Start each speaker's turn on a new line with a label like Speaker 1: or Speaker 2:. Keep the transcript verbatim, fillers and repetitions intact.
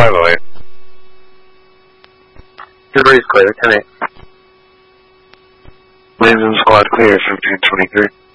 Speaker 1: five oh eight.
Speaker 2: Delivery's clear, ten eight.
Speaker 1: Lanes and squad clear, fifteen twenty-three.